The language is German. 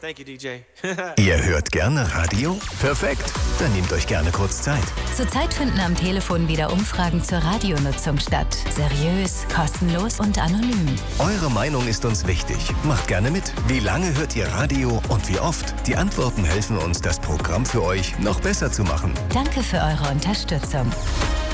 Thank you, DJ. Ihr hört gerne Radio? Perfekt. Dann nehmt euch gerne kurz Zeit. Zurzeit finden am Telefon wieder Umfragen zur Radionutzung statt. Seriös, kostenlos und anonym. Eure Meinung ist uns wichtig. Macht gerne mit. Wie lange hört ihr Radio und wie oft? Die Antworten helfen uns, das Programm für euch noch besser zu machen. Danke für eure Unterstützung.